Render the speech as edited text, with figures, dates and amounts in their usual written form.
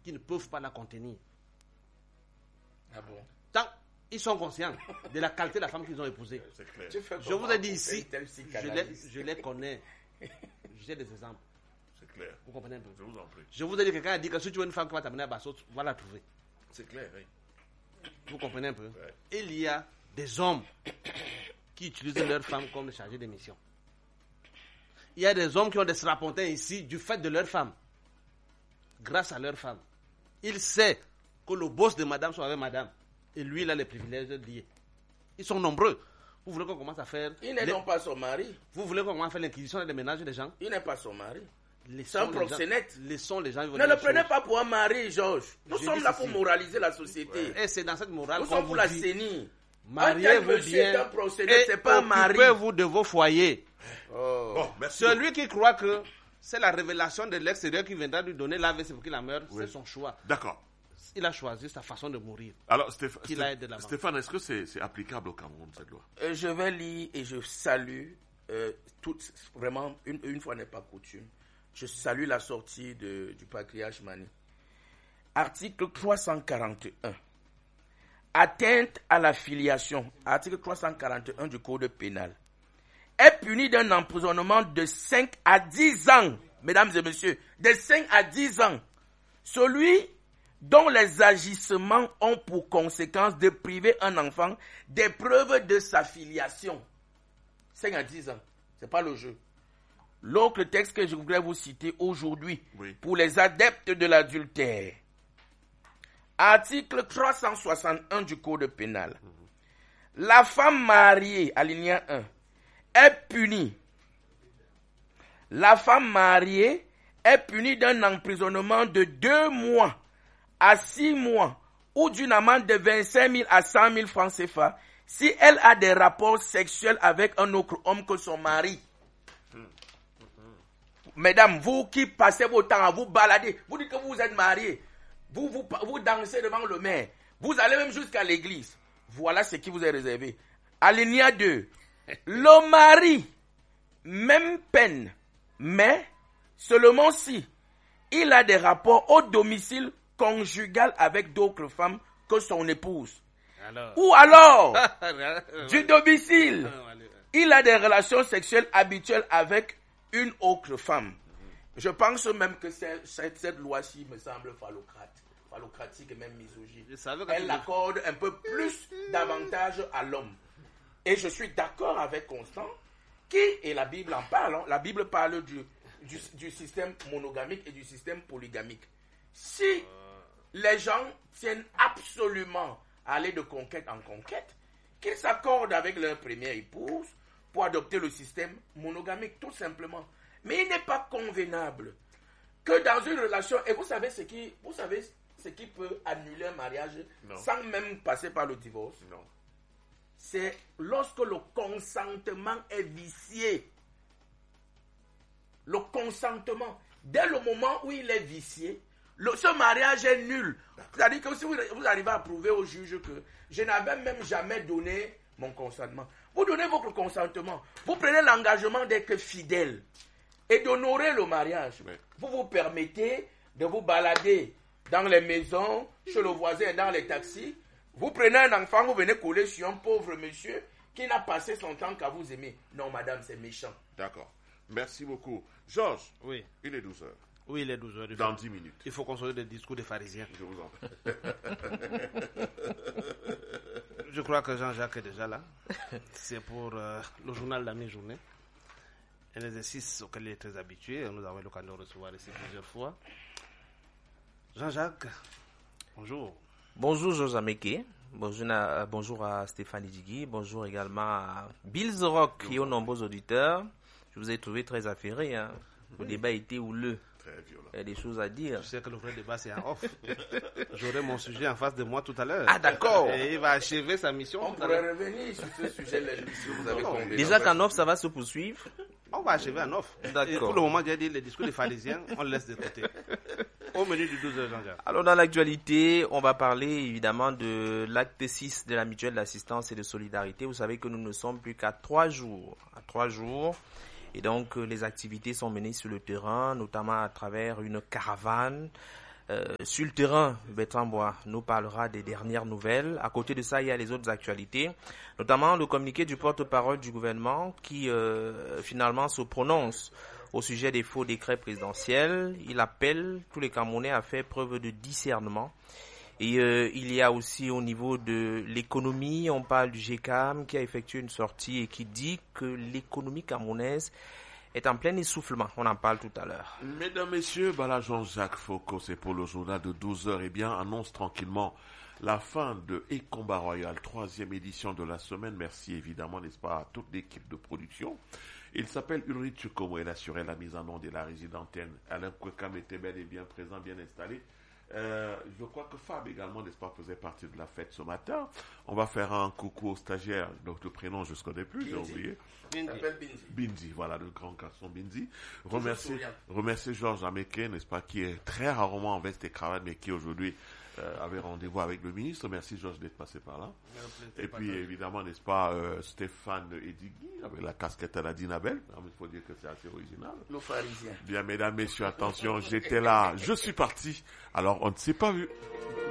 qui ne peuvent pas la contenir. Ah bon? Tant ils sont conscients de la qualité de la femme qu'ils ont épousée. C'est clair. Je vous ai dit ici, je les connais. J'ai des exemples. C'est clair. Vous comprenez un peu? Je vous en prie. Je vous ai dit, quelqu'un a dit que si tu veux une femme qui va t'amener à Basso, tu vas la trouver. C'est clair, oui. Vous comprenez un peu? Ouais. Il y a des hommes qui utilisent leurs femmes comme chargés de mission. Il y a des hommes qui ont des strapontins ici du fait de leurs femmes. Grâce à leurs femmes. Il sait que le boss de madame soit avec madame. Et lui, il a les privilèges liés. Ils sont nombreux. Vous voulez qu'on commence à faire... Il n'est donc pas son mari. Vous voulez qu'on commence à faire l'inquisition des ménages des gens? Il n'est pas son mari. Laissons C'est un proxénète. Laissons les gens... Ne le prenez pas pour un mari, Georges. Nous Je sommes dis là ceci. pour moraliser la société. Et c'est dans cette morale Nous qu'on sommes vous pour la dit, CENI. mariez-vous monsieur est bien un proxénète, et c'est pas un mari. occupez-vous de vos foyers. Oh. Bon, merci. Celui qui croit que c'est la révélation de l'extérieur qui viendra lui donner l'AVC pour qu'il la meure, Oui. c'est son choix. D'accord. Il a choisi sa façon de mourir. Alors, Qu'il a aidé là-bas. Stéphane, est-ce que c'est applicable au Cameroun, cette loi? Je vais lire et je salue, vraiment, une fois n'est pas coutume, je salue la sortie du patriarche Mani. Article 341. Atteinte à la filiation, article 341 du Code pénal, est puni d'un emprisonnement de 5 à 10 ans, mesdames et messieurs, de 5 à 10 ans. Celui dont les agissements ont pour conséquence de priver un enfant des preuves de sa filiation. 5 à 10 ans, c'est pas le jeu. L'autre texte que je voudrais vous citer aujourd'hui, Oui. pour les adeptes de l'adultère. Article 361 du Code pénal. La femme mariée, alinéa 1, est punie. La femme mariée est punie d'un emprisonnement de 2 mois à 6 mois ou d'une amende de 25 000 à 100 000 francs CFA si elle a des rapports sexuels avec un autre homme que son mari. Mesdames, vous qui passez vos temps à vous balader, vous dites que vous êtes mariés, vous dansez devant le maire, vous allez même jusqu'à l'église. Voilà ce qui vous est réservé. Alinéa 2. Le mari, même peine, mais seulement si il a des rapports au domicile conjugal avec d'autres femmes que son épouse. Alors. Ou alors, du domicile, il a des relations sexuelles habituelles avec une autre femme. Je pense même que cette loi-ci me semble phallocratique et même misogyne. Elle l'accorde un peu plus d'avantages à l'homme. Et je suis d'accord avec Constant, et la Bible en parle. Hein. La Bible parle du système monogamique et du système polygamique. Si les gens tiennent absolument à aller de conquête en conquête, qu'ils s'accordent avec leur première épouse pour adopter le système monogamique, tout simplement. Mais il n'est pas convenable que dans une relation, et vous savez ce qui peut annuler un mariage sans même passer par le divorce? Non. C'est lorsque le consentement est vicié. Le consentement, dès le moment où il est vicié, ce mariage est nul. C'est-à-dire que si vous arrivez à prouver au juge que je n'avais même jamais donné mon consentement, vous donnez votre consentement, vous prenez l'engagement d'être fidèle et d'honorer le mariage. Oui. Vous vous permettez de vous balader dans les maisons, chez le voisin, dans les taxis. Vous prenez un enfant, vous venez coller sur un pauvre monsieur qui n'a passé son temps qu'à vous aimer. Non, madame, c'est méchant. D'accord. Merci beaucoup. Georges, Oui. il est 12h. Oui, il est 12 heures. Dans 10 minutes. Il faut construire des discours des pharisiens. Je vous en prie. Je crois que Jean-Jacques est déjà là. C'est pour le journal de la mi-journée. Un exercice auquel il est très habitué. Nous avons eu l'occasion de le recevoir ici plusieurs fois. Jean-Jacques, bonjour. Bonjour José Meke, bonjour à Stéphane Idjigui, bonjour également à Bill Zrock et aux nombreux auditeurs. Je vous ai trouvé très affairé. Hein. Le débat était houleux. Très violent. Il y a des choses à dire. Je sais que le vrai débat c'est en off. J'aurai mon sujet en face de moi tout à l'heure. Ah, d'accord. Et il va achever sa mission. On tout à pourrait l'heure. revenir sur ce sujet-là si vous avez convenu. Déjà qu'en off, ça va se poursuivre. On va achever en off. D'accord. Et pour le moment, j'ai dit les discours des pharisiens, on le laisse de côté. Au menu du 12h, Jean-Jacques. Alors dans l'actualité, on va parler évidemment de l'acte 6 de la mutuelle d'assistance et de solidarité. Vous savez que nous ne sommes plus qu'à 3 jours. À 3 jours. Et donc les activités sont menées sur le terrain, notamment à travers une caravane Sur le terrain, Bertrand Bois nous parlera des dernières nouvelles. À côté de ça, il y a les autres actualités, notamment le communiqué du porte-parole du gouvernement qui finalement se prononce au sujet des faux décrets présidentiels. Il appelle tous les Camerounais à faire preuve de discernement. Et il y a aussi au niveau de l'économie, on parle du GCAM qui a effectué une sortie et qui dit que l'économie camerounaise est en plein essoufflement. On en parle tout à l'heure. Mesdames, Messieurs, voilà Jean-Jacques Foucault, c'est pour le journal de 12h. Eh bien, annonce tranquillement la fin de Et Combat Royal, 3e édition de la semaine. Merci évidemment, n'est-ce pas, à toute l'équipe de production. Il s'appelle Ulrich Chukomo, il assurait la mise en onde et la régie d'antenne. Alain Kwekam était bel et bien présent, bien installé. Je crois que Fab également, n'est-ce pas, faisait partie de la fête ce matin. On va faire un coucou au stagiaire, donc le prénom je ne connais plus, j'ai oublié. Binzi, voilà, le grand garçon Binzi. Remercier Georges Ameke, n'est-ce pas, qui est très rarement en veste et cravate, mais qui aujourd'hui avait rendez-vous avec le ministre. Merci Georges d'être passé par là. Et puis évidemment, n'est-ce pas, Stéphane Edigui avec la casquette à la Dinabel. Il faut dire que c'est assez original. Le pharisien. Bien, mesdames, messieurs, attention, j'étais là, je suis parti. Alors, on ne s'est pas vu.